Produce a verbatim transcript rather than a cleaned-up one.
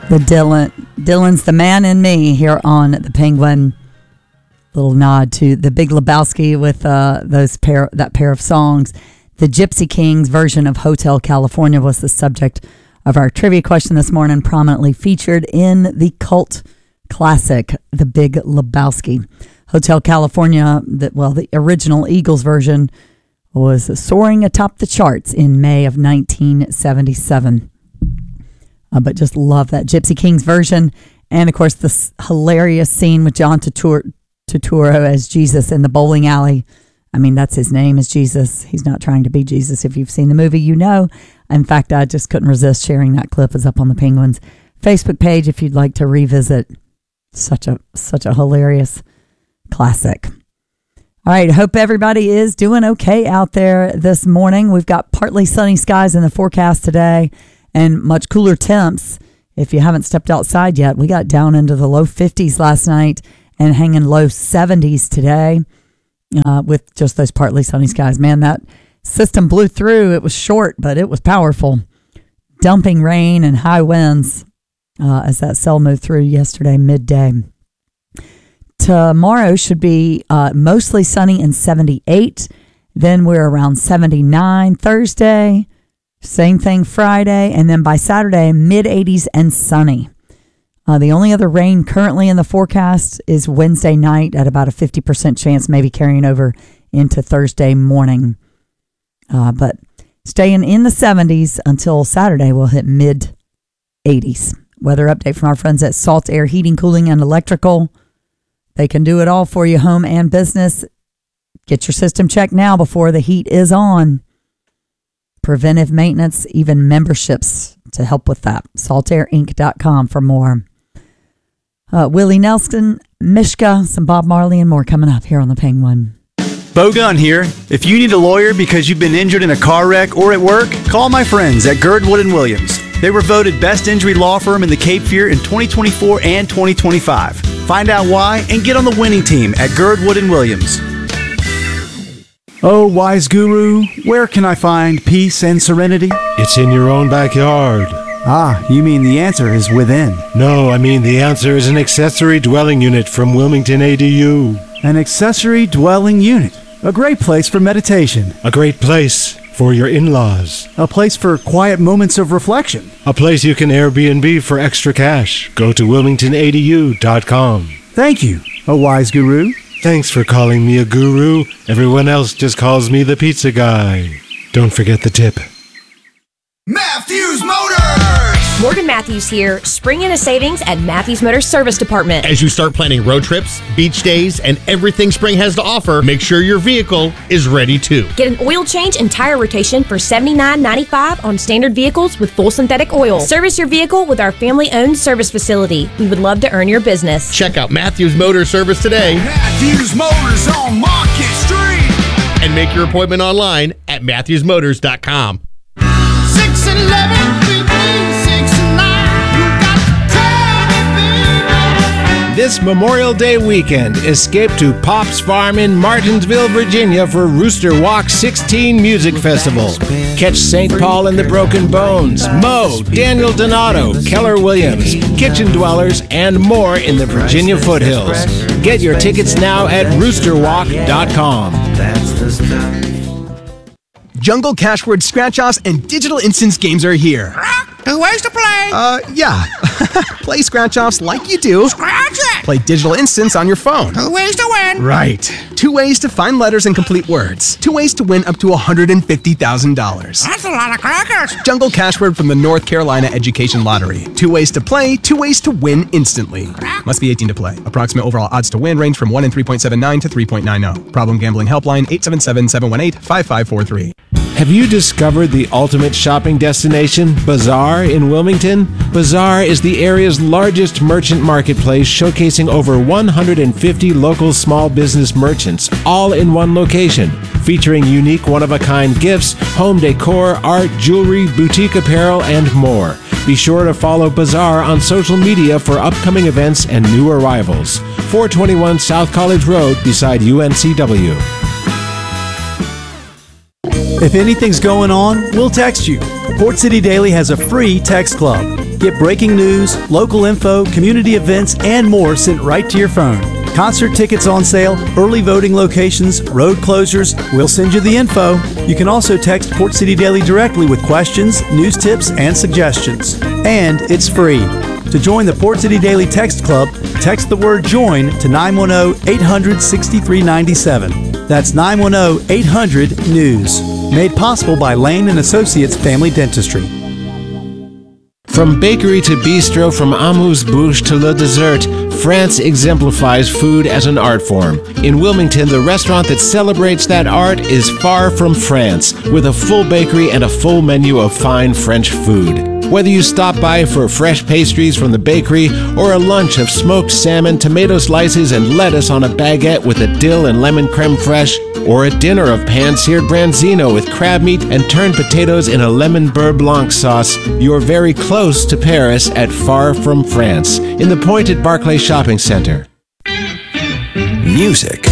The Dylan, Dylan's The Man in Me here on the Penguin. Little nod to the Big Lebowski with uh, those pair that pair of songs. The Gypsy Kings version of Hotel California was the subject of our trivia question this morning, prominently featured in the cult classic, The Big Lebowski. Hotel California, that well, the original Eagles version was soaring atop the charts in May of nineteen seventy-seven. Uh, but just love that Gypsy Kings version. And, of course, this hilarious scene with John Turturro, Turturro as Jesus in the bowling alley. I mean, that's his name is Jesus. He's not trying to be Jesus. If you've seen the movie, you know. In fact, I just couldn't resist sharing that clip. It's up on the Penguins Facebook page if you'd like to revisit such a such a hilarious classic. All right, hope everybody is doing okay out there this morning. We've got partly sunny skies in the forecast today and much cooler temps. If you haven't stepped outside yet, we got down into the low fifties last night and hanging low seventies today uh, with just those partly sunny skies. Man, that system blew through. It was short, but it was powerful. Dumping rain and high winds uh, as that cell moved through yesterday midday. Tomorrow should be uh, mostly sunny and seventy-eight. Then we're around seventy-nine Thursday. Same thing Friday. And then by Saturday, mid eighties and sunny. Uh, the only other rain currently in the forecast is Wednesday night at about a fifty percent chance, maybe carrying over into Thursday morning. Uh, but staying in the seventies until Saturday, we'll hit mid eighties. Weather update from our friends at Salt Air Heating, Cooling, and Electrical. They can do it all for you, home and business. Get your system checked now before the heat is on. Preventive maintenance, even memberships to help with that. salt air inc dot com for more. Uh, Willie Nelson, Mishka, some Bob Marley, and more coming up here on the Penguin. Bo Gunn here. If you need a lawyer because you've been injured in a car wreck or at work, call my friends at Girdwood and Williams. They were voted Best Injury Law Firm in the Cape Fear in twenty twenty-four and twenty twenty-five. Find out why and get on the winning team at Girdwood and Williams. Oh, wise guru, where can I find peace and serenity? It's in your own backyard. Ah, you mean the answer is within. No, I mean the answer is an accessory dwelling unit from Wilmington A D U. An accessory dwelling unit. A great place for meditation. A great place for your in-laws. A place for quiet moments of reflection. A place you can Airbnb for extra cash. Go to wilmington a d u dot com. Thank you, a wise guru. Thanks for calling me a guru. Everyone else just calls me the pizza guy. Don't forget the tip. Matthews Motors! Morgan Matthews here. Spring into savings at Matthews Motors Service Department. As you start planning road trips, beach days, and everything spring has to offer, make sure your vehicle is ready too. Get an oil change and tire rotation for seventy-nine ninety-five on standard vehicles with full synthetic oil. Service your vehicle with our family-owned service facility. We would love to earn your business. Check out Matthews Motors Service today. Matthews Motors on Market Street. And make your appointment online at matthews motors dot com. six eleven This Memorial Day weekend, escape to Pop's Farm in Martinsville, Virginia for Rooster Walk sixteen Music Festival. Catch Saint Paul and the Broken Bones, Mo, Daniel Donato, Keller Williams, Kitchen Dwellers, and more in the Virginia foothills. Get your tickets now at rooster walk dot com. Jungle Cash Word Scratch-Offs and Digital Instance games are here. Two ways to play. Uh, yeah. Play Scratch-Offs like you do. Scratch it. Play Digital Instance on your phone. Two ways to win. Right. Two ways to find letters and complete words. Two ways to win up to one hundred fifty thousand dollars. That's a lot of crackers. Jungle Cash Word from the North Carolina Education Lottery. Two ways to play, two ways to win instantly. Must be eighteen to play. Approximate overall odds to win range from one in three point seven nine to three point nine zero. Problem gambling helpline eight seven seven, seven one eight, five five four three. Have you discovered the ultimate shopping destination, Bazaar in Wilmington? Bazaar is the area's largest merchant marketplace, showcasing over one hundred fifty local small business merchants, all in one location, featuring unique one-of-a-kind gifts, home decor, art, jewelry, boutique apparel, and more. Be sure to follow Bazaar on social media for upcoming events and new arrivals. four twenty-one South College Road beside U N C W. If anything's going on, we'll text you. Port City Daily has a free text club. Get breaking news, local info, community events, and more sent right to your phone. Concert tickets on sale, early voting locations, road closures. We'll send you the info. You can also text Port City Daily directly with questions, news tips, and suggestions. And it's free. To join the Port City Daily Text Club, text the word JOIN to nine one zero, eight hundred, six three nine seven. That's nine one zero, eight hundred, news. Made possible by Lane and Associates Family Dentistry. From bakery to bistro, from amuse-bouche to le dessert, France exemplifies food as an art form. In Wilmington, the restaurant that celebrates that art is Far From France, with a full bakery and a full menu of fine French food. Whether you stop by for fresh pastries from the bakery or a lunch of smoked salmon, tomato slices, and lettuce on a baguette with a dill and lemon creme fraiche, or a dinner of pan-seared branzino with crab meat and turned potatoes in a lemon beurre blanc sauce, you're very close to Paris at Far From France, in the Point at Barclay Shopping Center. Music